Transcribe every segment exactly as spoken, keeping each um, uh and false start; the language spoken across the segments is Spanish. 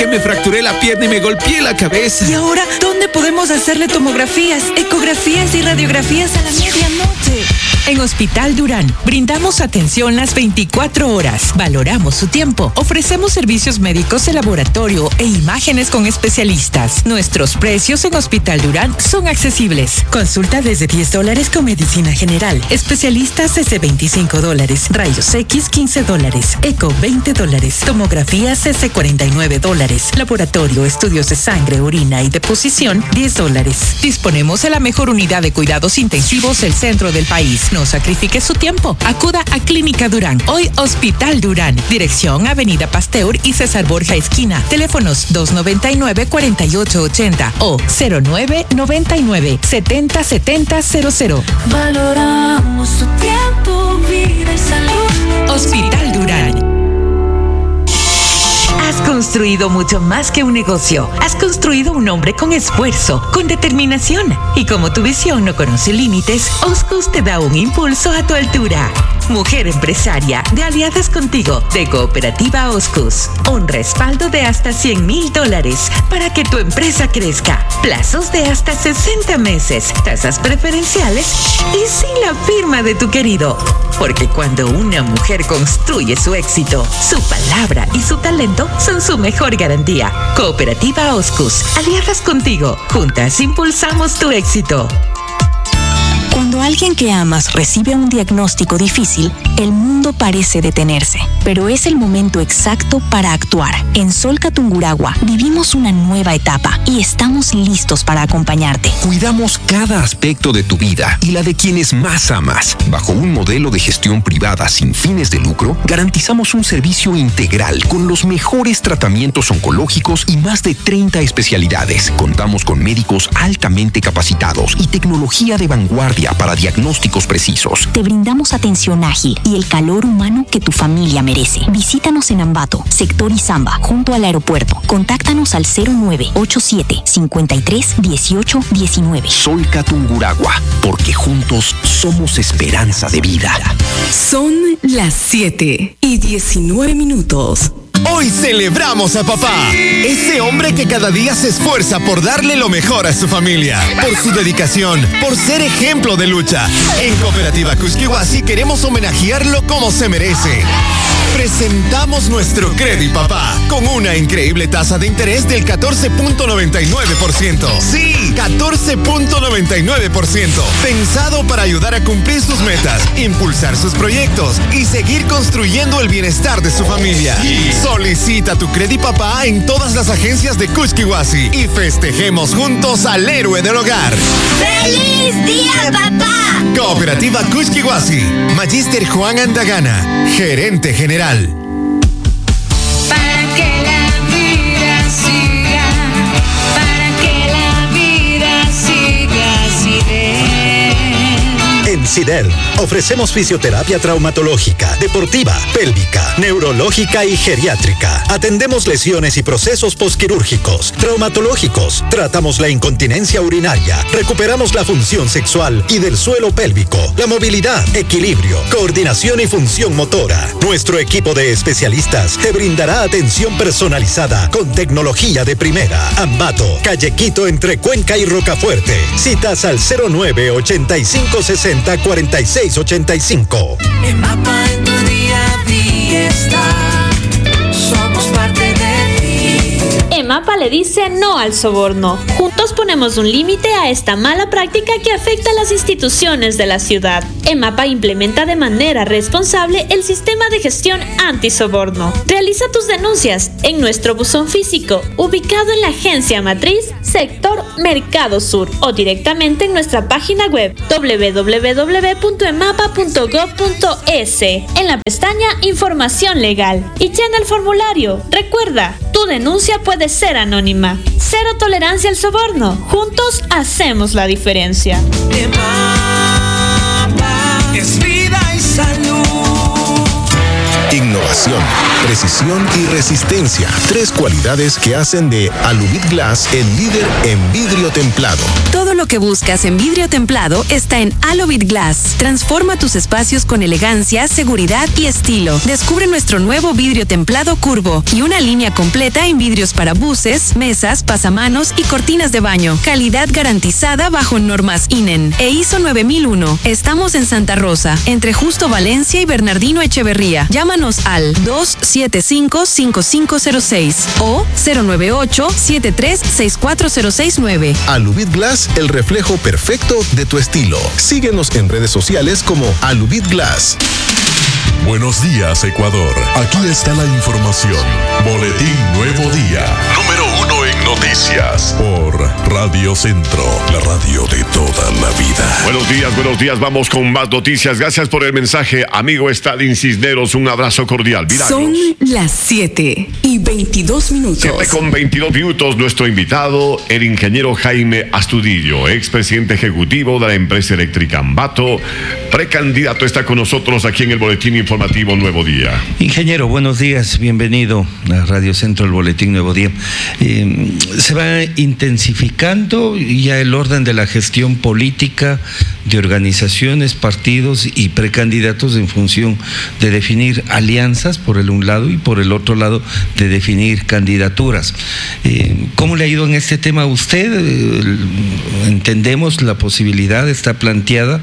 me fracturé la pierna y me golpeé la cabeza. ¿Y ahora dónde podemos hacerle tomografías, ecografías y radiografías a la medianoche? En Hospital Durán brindamos atención las veinticuatro horas, valoramos su tiempo, ofrecemos servicios médicos de laboratorio e imágenes con especialistas. Nuestros precios en Hospital Durán son accesibles. Consulta desde diez dólares con medicina general, especialistas desde veinticinco dólares, rayos X quince dólares, eco veinte dólares, tomografías desde cuarenta y nueve dólares, laboratorio, estudios de sangre, orina y deposición diez dólares. Disponemos de la mejor unidad de cuidados intensivos del centro del país. No sacrifique su tiempo. Acuda a Clínica Durán. Hoy Hospital Durán. Dirección Avenida Pasteur y César Borja Esquina. Teléfonos dos noventa y nueve, cuarenta y ocho ochenta o cero nueve noventa y nueve, setenta setenta cero cero. Valoramos tu tiempo, vida y salud. Hospital Durán. Has construido mucho más que un negocio. Has construido un hombre con esfuerzo, con determinación. Y como tu visión no conoce límites, Oscus te da un impulso a tu altura. Mujer empresaria, de Aliadas Contigo, de Cooperativa Oscus. Un respaldo de hasta cien mil dólares para que tu empresa crezca. Plazos de hasta sesenta meses, tasas preferenciales y sin la firma de tu querido. Porque cuando una mujer construye su éxito, su palabra y su talento son su mejor garantía. Cooperativa Oscus, Aliadas Contigo. Juntas impulsamos tu éxito. Cuando alguien que amas recibe un diagnóstico difícil, el mundo parece detenerse, pero es el momento exacto para actuar. En Solca Tungurahua vivimos una nueva etapa y estamos listos para acompañarte. Cuidamos cada aspecto de tu vida y la de quienes más amas. Bajo un modelo de gestión privada sin fines de lucro, garantizamos un servicio integral con los mejores tratamientos oncológicos y más de treinta especialidades. Contamos con médicos altamente capacitados y tecnología de vanguardia para diagnósticos precisos. Te brindamos atención ágil y el calor humano que tu familia merece. Visítanos en Ambato, sector Izamba, junto al aeropuerto. Contáctanos al cero nueve ochenta y siete, cincuenta y tres, dieciocho, diecinueve. Solca Tungurahua, porque juntos somos esperanza de vida. Son las siete y diecinueve minutos. Hoy celebramos a papá, ese hombre que cada día se esfuerza por darle lo mejor a su familia, por su dedicación, por ser ejemplo de lucha. En Cooperativa Kuskiwasi queremos homenajearlo como se merece. Presentamos nuestro Credit Papá con una increíble tasa de interés del catorce punto noventa y nueve por ciento. Sí, catorce punto noventa y nueve por ciento. Pensado para ayudar a cumplir sus metas, impulsar sus proyectos y seguir construyendo el bienestar de su familia. Solicita tu Credit Papá en todas las agencias de Kuskiwasi y festejemos juntos al héroe del hogar. ¡Feliz Día, papá! Cooperativa Kuskiwasi. Magíster Juan Andagana, gerente general. Para que la vida siga, para que la vida siga así de... En SIDEL ofrecemos fisioterapia traumatológica, deportiva, pélvica, neurológica y geriátrica. Atendemos lesiones y procesos posquirúrgicos, traumatológicos. Tratamos la incontinencia urinaria. Recuperamos la función sexual y del suelo pélvico, la movilidad, equilibrio, coordinación y función motora. Nuestro equipo de especialistas te brindará atención personalizada con tecnología de primera. Ambato, Calle Quito entre Cuenca y Rocafuerte. Citas al cero nueve ochenta y cinco sesenta cuarenta y seis ochenta y cinco. En Mapa en tu día a día está. Somos parte de ti. EMAPA le dice no al soborno. Juntos ponemos un límite a esta mala práctica que afecta a las instituciones de la ciudad. EMAPA implementa de manera responsable el sistema de gestión antisoborno. Realiza tus denuncias en nuestro buzón físico, ubicado en la agencia matriz, sector Mercado Sur, o directamente en nuestra página web doble u doble u doble u punto emapa punto gob punto es en la pestaña Información Legal y llena el formulario. Recuerda, tu denuncia puede ser anónima. Cero tolerancia al soborno. Juntos hacemos la diferencia. EMAPA es vida y salud. Innovación, precisión y resistencia. Tres cualidades que hacen de Alubit Glass el líder en vidrio templado. Todo lo que buscas en vidrio templado está en Alubit Glass. Transforma tus espacios con elegancia, seguridad y estilo. Descubre nuestro nuevo vidrio templado curvo y una línea completa en vidrios para buses, mesas, pasamanos y cortinas de baño. Calidad garantizada bajo normas I N E N e I S O nueve mil uno. Estamos en Santa Rosa, entre Justo Valencia y Bernardino Echeverría. Llámanos al dos siete cinco, cinco cinco cero seis o cero nueve ocho, siete tres seis cuatro cero seis nueve. Alubit Glass, el reflejo perfecto de tu estilo. Síguenos en redes sociales como Alubit Glass. Buenos días, Ecuador. Aquí está la información. Boletín Nuevo Día. Número uno en noticias. Por Radio Centro, la radio de toda la vida. Buenos días, buenos días. Vamos con más noticias. Gracias por el mensaje, amigo Stalin Cisneros. Un abrazo cordial. Milagros. Son las siete y veintidós minutos. siete con veintidós minutos. Nuestro invitado, el ingeniero Jaime Astudillo, expresidente ejecutivo de la empresa eléctrica Ambato. Precandidato, está con nosotros aquí en el Boletín Informativo Nuevo Día. Ingeniero, buenos días, bienvenido a Radio Centro, el Boletín Nuevo Día. Eh, se va intensificando ya el orden de la gestión política de organizaciones, partidos y precandidatos en función de definir alianzas por el un lado y por el otro lado de definir candidaturas. Eh, ¿Cómo le ha ido en este tema a usted? Eh, entendemos la posibilidad, está planteada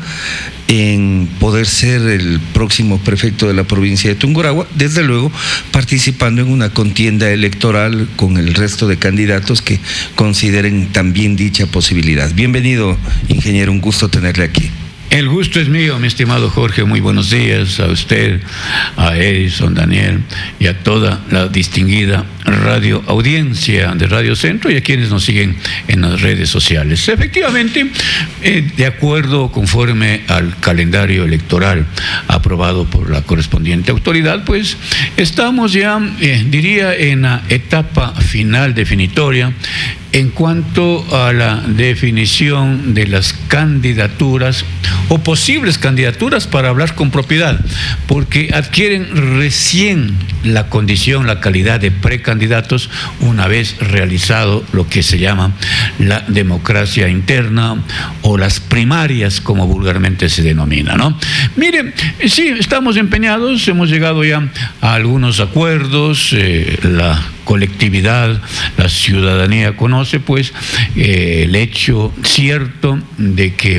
en poder ser el próximo prefecto de la provincia de Tungurahua, desde luego participando en una contienda electoral con el resto de candidatos que consideren también dicha posibilidad. Bienvenido, ingeniero, un gusto tenerle aquí. El gusto es mío, mi estimado Jorge. Muy buenos días a usted, a Edison, Daniel y a toda la distinguida radio audiencia de Radio Centro y a quienes nos siguen en las redes sociales. Efectivamente, eh, de acuerdo conforme al calendario electoral aprobado por la correspondiente autoridad, pues estamos ya, eh, diría, en la etapa final definitoria en cuanto a la definición de las candidaturas o posibles candidaturas para hablar con propiedad, porque adquieren recién la condición, la calidad de precandidatos una vez realizado lo que se llama la democracia interna o las primarias, como vulgarmente se denomina, ¿no? Miren, sí, estamos empeñados, hemos llegado ya a algunos acuerdos, eh, la colectividad, la ciudadanía conoce pues eh, el hecho cierto de que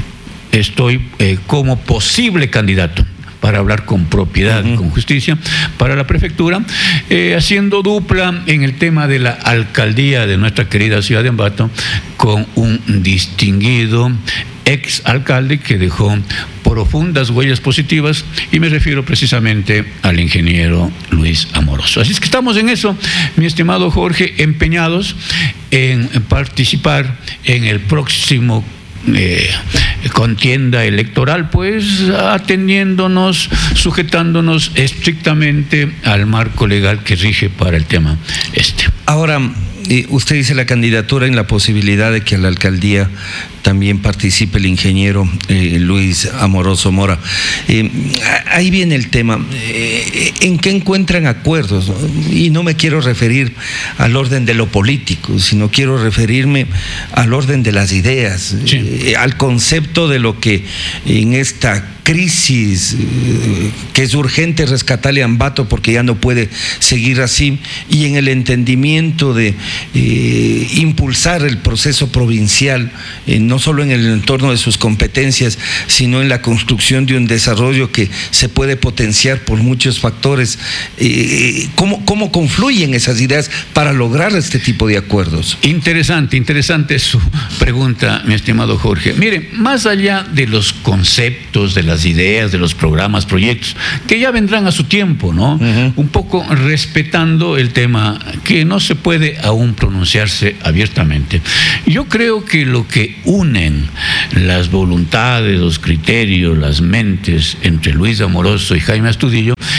estoy eh, como posible candidato para hablar con propiedad, uh-huh. con justicia, para la prefectura, eh, haciendo dupla en el tema de la alcaldía de nuestra querida ciudad de Ambato, con un distinguido ex alcalde que dejó profundas huellas positivas, y me refiero precisamente al ingeniero Luis Amoroso. Así es que estamos en eso, mi estimado Jorge, empeñados en participar en el próximo Eh, contienda electoral, pues atendiéndonos, sujetándonos estrictamente al marco legal que rige para el tema este. Ahora, usted dice la candidatura en la posibilidad de que a la alcaldía también participe el ingeniero eh, Luis Amoroso Mora. Eh, ahí viene el tema. Eh, ¿En qué encuentran acuerdos? Y no me quiero referir al orden de lo político, sino quiero referirme al orden de las ideas, sí. eh, al concepto de lo que en esta crisis eh, que es urgente rescatarle a Ambato porque ya no puede seguir así, y en el entendimiento de eh, impulsar el proceso provincial, eh, no solo en el entorno de sus competencias, sino en la construcción de un desarrollo que se puede potenciar por muchos factores. Eh, ¿cómo, ¿Cómo confluyen esas ideas para lograr este tipo de acuerdos? Interesante, interesante su pregunta, mi estimado Jorge. Mire, más allá de los conceptos, de las ideas, de los programas, proyectos, que ya vendrán a su tiempo, ¿no? Uh-huh. Un poco respetando el tema que no se puede aún pronunciarse abiertamente. Yo creo que lo que unen las voluntades, los criterios, las mentes entre Luis Amoroso y Jaime Astudillo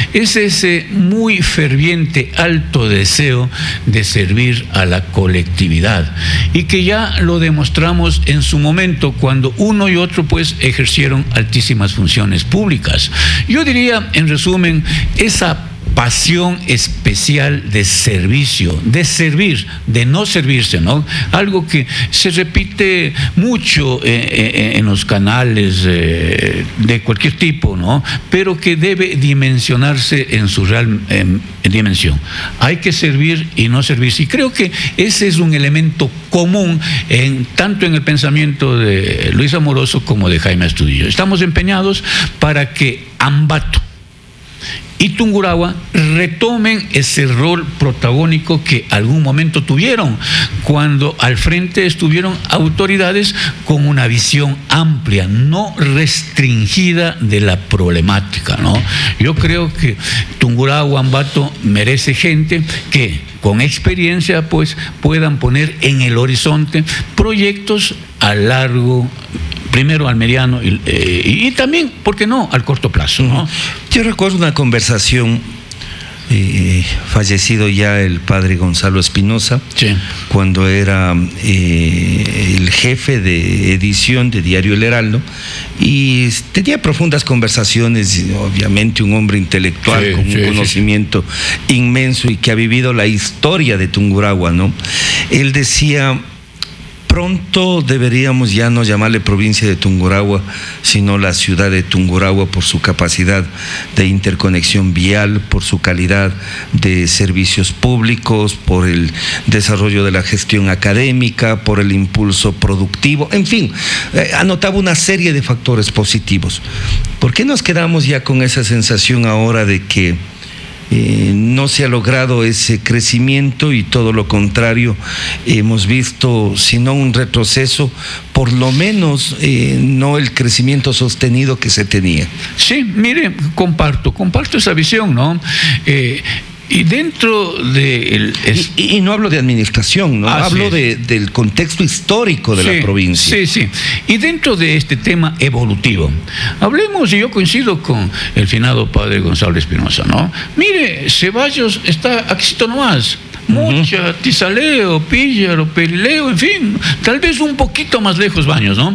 es ese muy ferviente, alto deseo de servir a la colectividad, y que ya lo demostramos en su momento cuando uno y otro pues ejercieron altísimas funciones públicas. Yo diría, en resumen, esa pasión especial de servicio, de servir, de no servirse, ¿no? Algo que se repite mucho eh, eh, en los canales eh, de cualquier tipo, ¿no? Pero que debe dimensionarse en su real eh, dimensión. Hay que servir y no servirse. Y creo que ese es un elemento común en, tanto en el pensamiento de Luis Amoroso como de Jaime Astudillo. Estamos empeñados para que Ambato y Tungurahua retomen ese rol protagónico que algún momento tuvieron, cuando al frente estuvieron autoridades con una visión amplia, no restringida de la problemática, ¿no? Yo creo que Tungurahua, Ambato merece gente que con experiencia pues puedan poner en el horizonte proyectos a largo, primero al mediano y, eh, y también, ¿por qué no?, al corto plazo, ¿no? Yo recuerdo una conversación, eh, fallecido ya el padre Gonzalo Espinosa, sí, cuando era eh, el jefe de edición de Diario El Heraldo, y tenía profundas conversaciones, y obviamente un hombre intelectual, sí, con un sí, conocimiento sí. inmenso, y que ha vivido la historia de Tungurahua, ¿no? Él decía: pronto deberíamos ya no llamarle provincia de Tungurahua, sino la ciudad de Tungurahua, por su capacidad de interconexión vial, por su calidad de servicios públicos, por el desarrollo de la gestión académica, por el impulso productivo, en fin, eh, anotaba una serie de factores positivos. ¿Por qué nos quedamos ya con esa sensación ahora de que Eh, no se ha logrado ese crecimiento, y todo lo contrario, hemos visto, si no un retroceso, por lo menos eh, no el crecimiento sostenido que se tenía? Sí, mire, comparto, comparto esa visión, ¿no? Eh, Y dentro de... El, es... y, y no hablo de administración, ¿no? Ah, hablo sí. de, del contexto histórico de sí, la provincia. Sí, sí. Y dentro de este tema evolutivo, hablemos, y yo coincido con el finado padre Gonzalo Espinosa, ¿no? Mire, Ceballos está aquí nomás. Mucha, uh-huh. Tizaleo, Píllaro, Perileo, en fin, tal vez un poquito más lejos Baños, ¿no?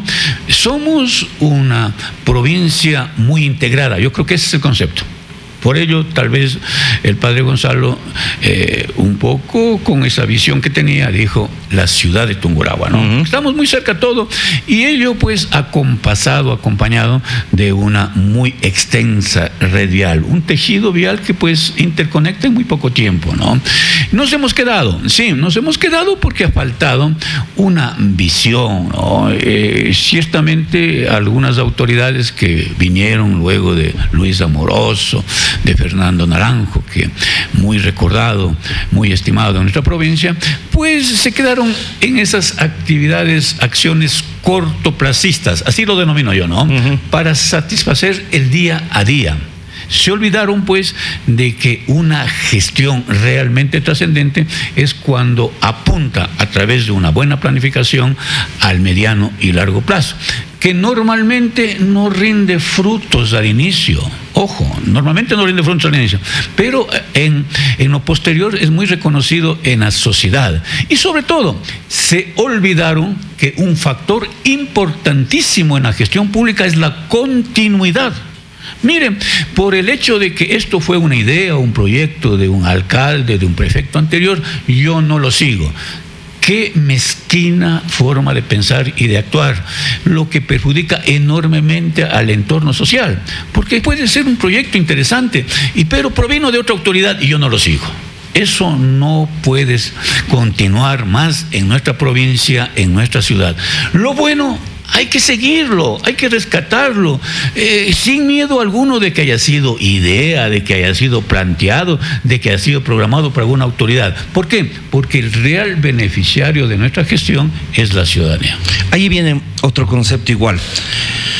Somos una provincia muy integrada, yo creo que ese es el concepto. Por ello, tal vez el padre Gonzalo, eh, un poco con esa visión que tenía, dijo la ciudad de Tungurahua, ¿no? Uh-huh. Estamos muy cerca todo, y ello pues acompasado, acompañado de una muy extensa red vial, un tejido vial que pues interconecta en muy poco tiempo, ¿no? Nos hemos quedado, sí, nos hemos quedado porque ha faltado una visión, ¿no? Eh, ciertamente algunas autoridades que vinieron luego de Luis Amoroso, de Fernando Naranjo, que muy recordado, muy estimado en nuestra provincia, pues se quedaron en esas actividades, acciones cortoplacistas, así lo denomino yo, ¿no? Uh-huh. Para satisfacer el día a día. Se olvidaron pues de que una gestión realmente trascendente es cuando apunta a través de una buena planificación al mediano y largo plazo, que normalmente no rinde frutos al inicio. Ojo, normalmente no rinde frutos al inicio, pero en, en lo posterior es muy reconocido en la sociedad. Y sobre todo, se olvidaron que un factor importantísimo en la gestión pública es la continuidad. Miren, por el hecho de que esto fue una idea, un proyecto de un alcalde, de un prefecto anterior, yo no lo sigo. Qué mezquina forma de pensar y de actuar, lo que perjudica enormemente al entorno social, porque puede ser un proyecto interesante, y pero provino de otra autoridad y yo no lo sigo. Eso no puede continuar más en nuestra provincia, en nuestra ciudad. Lo bueno hay que seguirlo, hay que rescatarlo, eh, sin miedo alguno de que haya sido idea, de que haya sido planteado, de que haya sido programado por alguna autoridad. ¿Por qué? Porque el real beneficiario de nuestra gestión es la ciudadanía. Ahí viene otro concepto igual.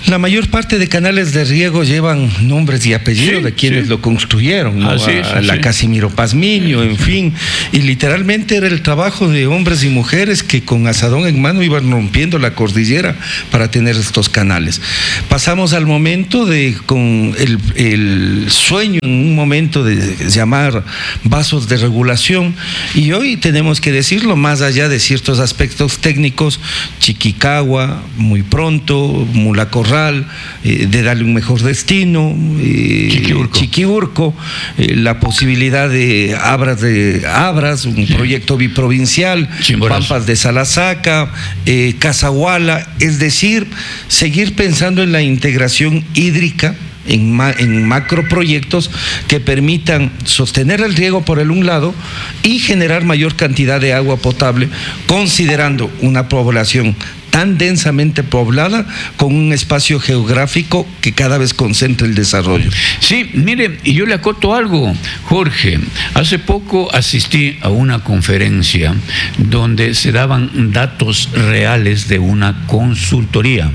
La mayor parte de canales de riego llevan nombres y apellidos Sí, de quienes sí. lo construyeron, ¿no? Así es, A- a la sí. Casimiro Pazmiño, en fin, y literalmente era el trabajo de hombres y mujeres que con asadón en mano iban rompiendo la cordillera para tener estos canales. Pasamos al momento de, con el, el sueño en un momento de llamar vasos de regulación, y hoy tenemos que decirlo, más allá de ciertos aspectos técnicos, Chiquicagua, muy pronto, Mula Corral, eh, de darle un mejor destino, eh, Chiquiurco. Chiquiurco, eh, la posibilidad de Abras, de Abras, un proyecto biprovincial, Chimborazo. Pampas de Salasaca, eh, Casahuala, es decir, seguir pensando en la integración hídrica en, ma, en macroproyectos que permitan sostener el riego por el un lado y generar mayor cantidad de agua potable, considerando una población tan densamente poblada con un espacio geográfico que cada vez concentra el desarrollo. Sí, mire, y yo le acoto algo, Jorge. Hace poco asistí a una conferencia donde se daban datos reales de una consultoría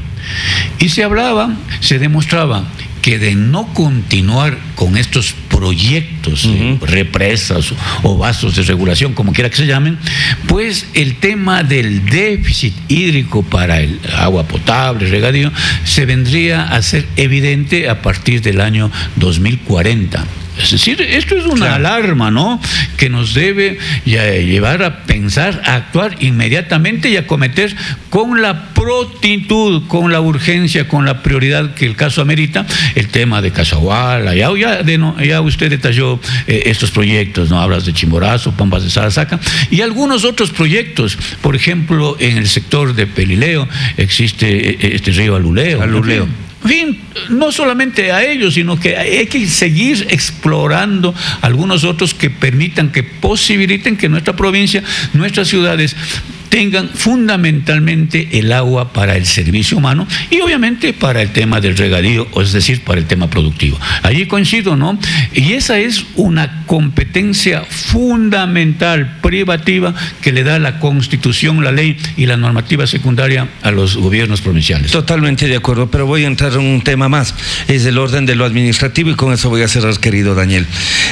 y se hablaba, se demostraba que de no continuar con estos proyectos, uh-huh. eh, represas o vasos de regulación, como quiera que se llamen, pues el tema del déficit hídrico para el agua potable, regadío, se vendría a ser evidente a partir del año dos mil cuarenta. Es decir, esto es una claro. alarma, ¿no? Que nos debe ya llevar a pensar, a actuar inmediatamente y a cometer con la prontitud, con la urgencia, con la prioridad que el caso amerita, el tema de Casahuala. Ya, ya, de, no, ya usted detalló eh, estos proyectos, ¿no? Hablas de Chimborazo, Pampas de Salasaca y algunos otros proyectos. Por ejemplo, en el sector de Pelileo existe este río Aluleo. Aluleo. En fin, no solamente a ellos, sino que hay que seguir explorando algunos otros que permitan, que posibiliten que nuestra provincia, nuestras ciudades tengan fundamentalmente el agua para el servicio humano y obviamente para el tema del regadío, es decir, para el tema productivo. Allí coincido, ¿no? Y esa es una competencia fundamental, privativa, que le da la Constitución, la ley y la normativa secundaria a los gobiernos provinciales. Totalmente de acuerdo, pero voy a entrar en un tema más, es el orden de lo administrativo y con eso voy a cerrar, querido Daniel.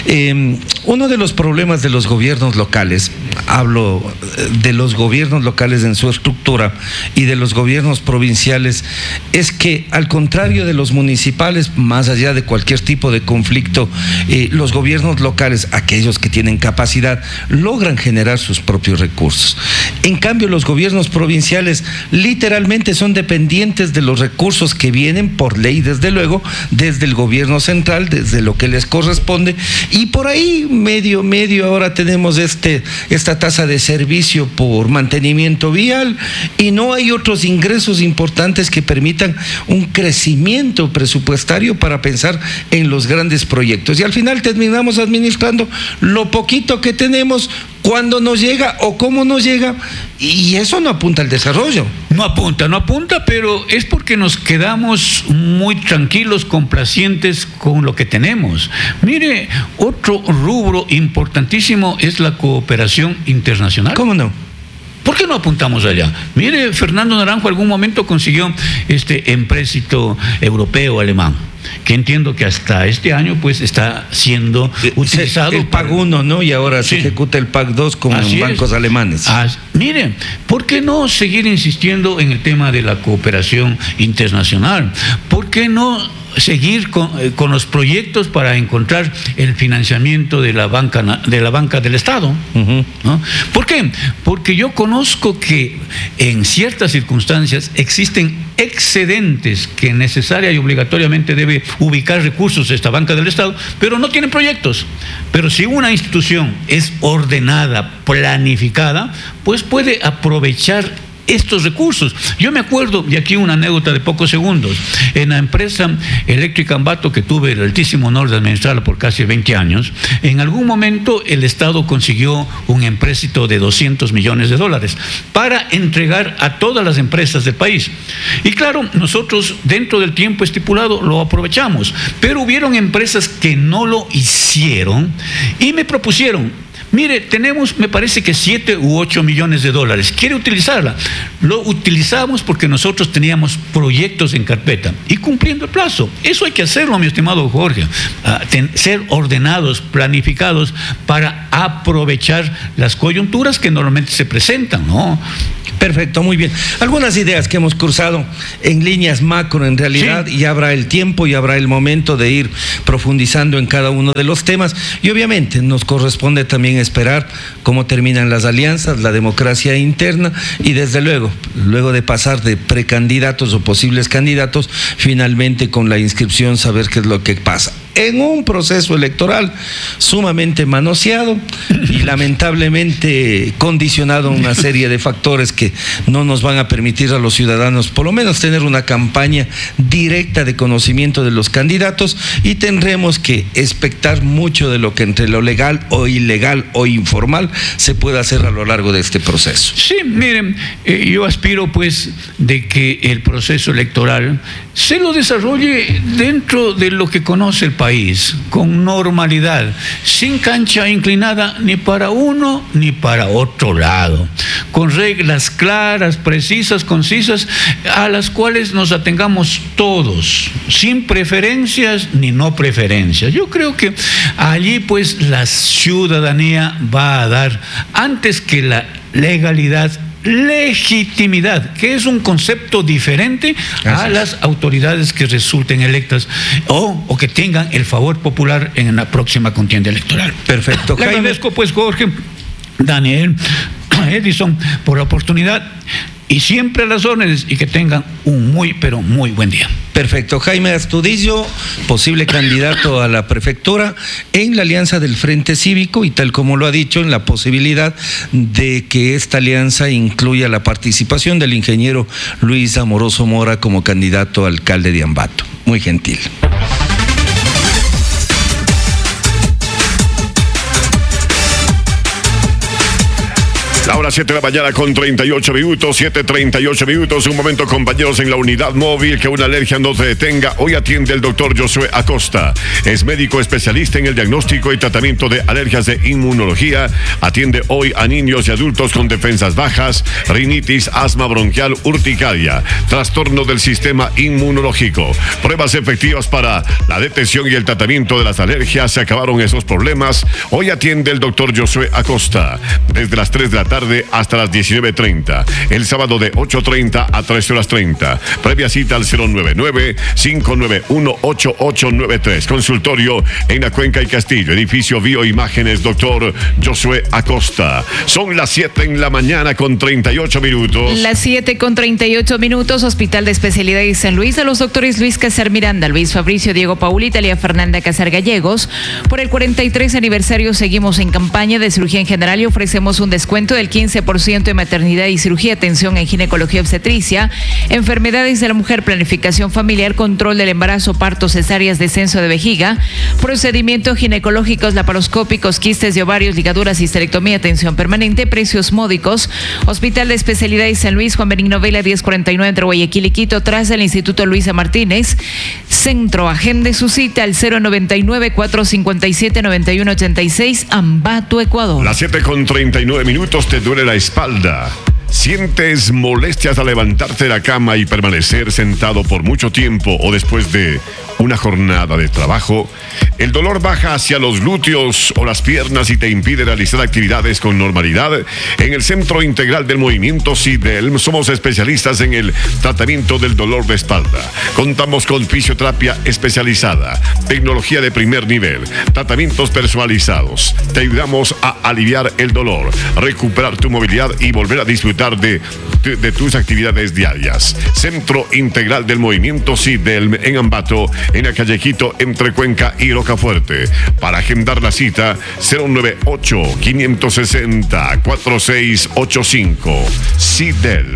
Eh, uno de los problemas de los gobiernos locales, hablo de los gobiernos locales en su estructura y de los gobiernos provinciales, es que al contrario de los municipales, más allá de cualquier tipo de conflicto, eh, los gobiernos locales, aquellos que tienen capacidad, logran generar sus propios recursos. En cambio, los gobiernos provinciales literalmente son dependientes de los recursos que vienen por ley, desde luego, desde el gobierno central, desde lo que les corresponde, y por ahí medio, medio ahora tenemos este, esta tasa de servicio por mantenimiento vial y no hay otros ingresos importantes que permitan un crecimiento presupuestario para pensar en los grandes proyectos. Y al final terminamos administrando lo poquito que tenemos, cuándo nos llega o cómo nos llega, y eso no apunta al desarrollo. No apunta, no apunta, pero es porque nos quedamos muy tranquilos, complacientes con lo que tenemos. Mire, otro rubro importantísimo es la cooperación internacional. ¿Cómo no? ¿Por qué no apuntamos allá? Mire, Fernando Naranjo algún momento consiguió este empréstito europeo alemán, que entiendo que hasta este año pues está siendo utilizado. El P A C uno, ¿no? Y ahora sí. se ejecuta el P A C dos con Así bancos es. alemanes. As, mire, ¿por qué no seguir insistiendo en el tema de la cooperación internacional? ¿Por qué no seguir con, eh, con los proyectos para encontrar el financiamiento de la banca de la banca del Estado? Uh-huh. ¿No? ¿Por qué? Porque yo conozco que en ciertas circunstancias existen excedentes que necesaria y obligatoriamente debe ubicar recursos esta banca del Estado, pero no tienen proyectos. Pero si una institución es ordenada, planificada, pues puede aprovechar estos recursos. Yo me acuerdo, y aquí una anécdota de pocos segundos, en la empresa Eléctrica Ambato, que tuve el altísimo honor de administrarla por casi veinte años, en algún momento el Estado consiguió un empréstito de doscientos millones de dólares para entregar a todas las empresas del país. Y claro, nosotros dentro del tiempo estipulado lo aprovechamos, pero hubieron empresas que no lo hicieron y me propusieron: Mire, tenemos, me parece que siete u ocho millones de dólares. ¿Quiere utilizarla? Lo utilizamos porque nosotros teníamos proyectos en carpeta y cumpliendo el plazo. Eso hay que hacerlo, mi estimado Jorge. Uh, ten, ser ordenados, planificados para aprovechar las coyunturas que normalmente se presentan, ¿no? Perfecto, muy bien. Algunas ideas que hemos cursado en líneas macro en realidad, sí. Y habrá el tiempo y habrá el momento de ir profundizando en cada uno de los temas y obviamente nos corresponde también esperar cómo terminan las alianzas, la democracia interna y desde luego, luego de pasar de precandidatos o posibles candidatos, finalmente con la inscripción saber qué es lo que pasa. En un proceso electoral sumamente manoseado y lamentablemente condicionado a una serie de factores que no nos van a permitir a los ciudadanos por lo menos tener una campaña directa de conocimiento de los candidatos y tendremos que expectar mucho de lo que entre lo legal o ilegal o informal se pueda hacer a lo largo de este proceso. Sí, miren, eh, yo aspiro pues de que el proceso electoral se lo desarrolle dentro de lo que conoce el país, con normalidad, sin cancha inclinada ni para uno ni para otro lado, con reglas claras, precisas, concisas, a las cuales nos atengamos todos, sin preferencias ni no preferencias. Yo creo que allí pues la ciudadanía va a dar, antes que la legalidad, legitimidad, que es un concepto diferente a las autoridades que resulten electas o, o que tengan el favor popular en la próxima contienda electoral. Perfecto. Le agradezco pues, Jorge, Daniel, Edison, por la oportunidad y siempre a las órdenes y que tengan un muy, pero muy buen día. Perfecto. Jaime Astudillo, posible candidato a la prefectura en la alianza del Frente Cívico y tal como lo ha dicho, en la posibilidad de que esta alianza incluya la participación del ingeniero Luis Amoroso Mora como candidato a alcalde de Ambato. Muy gentil. La hora siete de la mañana con treinta y ocho minutos, siete treinta y ocho minutos. Un momento, compañeros, en la unidad móvil, que una alergia no te detenga. Hoy atiende el doctor Josué Acosta. Es médico especialista en el diagnóstico y tratamiento de alergias de inmunología. Atiende hoy a niños y adultos con defensas bajas, rinitis, asma bronquial, urticaria, trastorno del sistema inmunológico. Pruebas efectivas para la detección y el tratamiento de las alergias. Se acabaron esos problemas. Hoy atiende el doctor Josué Acosta desde las tres de la tarde hasta las diecinueve treinta. El sábado de ocho treinta a trece horas treinta. Previa cita al cero nueve nueve, cinco nueve uno, ocho ocho nueve tres. Consultorio en la Cuenca y Castillo. Edificio Bioimágenes, doctor Josué Acosta. Son las siete en la mañana con treinta y ocho minutos. Las siete con treinta y ocho minutos. Hospital de Especialidades San Luis, a los doctores Luis Casar Miranda, Luis Fabricio Diego Paul, Italia Fernanda Casar Gallegos. Por el cuarenta y tres aniversario seguimos en campaña de cirugía en general y ofrecemos un descuento del quince por ciento en maternidad y cirugía, atención en ginecología obstetricia, enfermedades de la mujer, planificación familiar, control del embarazo, partos, cesáreas, descenso de vejiga, procedimientos ginecológicos, laparoscópicos, quistes de ovarios, ligaduras, histerectomía, atención permanente, precios módicos. Hospital de Especialidades San Luis, Juan Benigno Vela, diez cuarenta y nueve entre Guayaquil y Quito, tras el Instituto Luisa Martínez. Centro, agende su cita al cero noventa y nueve, cuatrocientos cincuenta y siete, noventa y uno ochenta y seis, Ambato, Ecuador. Las siete con treinta y nueve minutos. ¿Te duele la espalda? ¿Sientes molestias al levantarte de la cama y permanecer sentado por mucho tiempo o después de una jornada de trabajo? ¿El dolor baja hacia los glúteos o las piernas y te impide realizar actividades con normalidad? En el Centro Integral del Movimiento CIDEL somos especialistas en el tratamiento del dolor de espalda. Contamos con fisioterapia especializada, tecnología de primer nivel, tratamientos personalizados. Te ayudamos a aliviar el dolor, recuperar tu movilidad y volver a disfrutar De, de, de tus actividades diarias. Centro Integral del Movimiento CIDEL en Ambato, en la calle Quito, entre Cuenca y Rocafuerte. Para agendar la cita, cero nueve ocho, cinco sesenta, cuatro seis ocho cinco. CIDEL.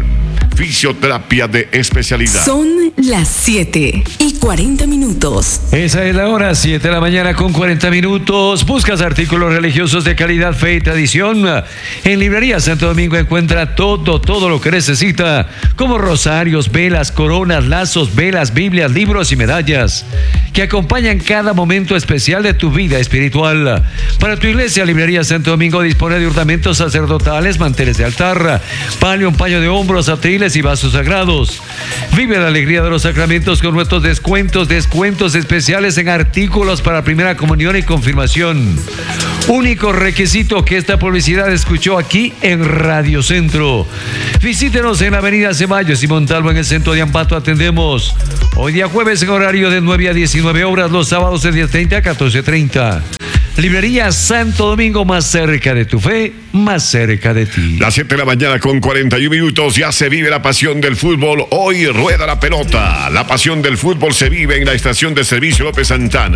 fisioterapia de especialidad. Son las siete y cuarenta minutos. Esa es la hora, siete de la mañana con cuarenta minutos. ¿Buscas artículos religiosos de calidad, fe y tradición? En Librería Santo Domingo encuentra todo, todo lo que necesita, como rosarios, velas, coronas, lazos, velas, Biblias, libros y medallas, que acompañan cada momento especial de tu vida espiritual. Para tu iglesia, Librería Santo Domingo dispone de ornamentos sacerdotales, manteles de altar, palio, un paño de hombros, atriles y vasos sagrados. Vive la alegría de los sacramentos con nuestros descuentos, descuentos especiales en artículos para primera comunión y confirmación. Único requisito que esta publicidad escuchó aquí en Radio Centro. Visítenos en la avenida Ceballos y Montalvo en el centro de Ambato. Atendemos hoy día jueves en horario de nueve a diecinueve horas, los sábados de diez treinta a catorce treinta. Librería Santo Domingo, más cerca de tu fe, más cerca de ti. Las siete de la mañana con cuarenta y un minutos, ya se vive la pasión del fútbol. Hoy rueda la pelota. La pasión del fútbol se vive en la estación de servicio López Santana.